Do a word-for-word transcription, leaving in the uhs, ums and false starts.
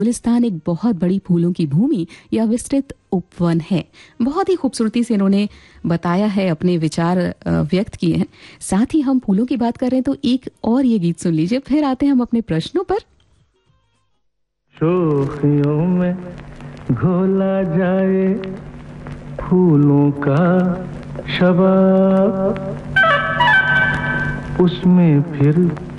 गुलिस्तान एक बहुत बड़ी फूलों की भूमि या विस्तृत उपवन है। बहुत ही खूबसूरती से इन्होंने बताया है, अपने विचार व्यक्त किए हैं। साथ ही हम फूलों की बात कर रहे हैं तो एक और ये गीत सुन लीजिए, फिर आते हैं हम अपने प्रश्नों पर। शोखियों में घोला जाए फूलों का शबाब, उसमें फिर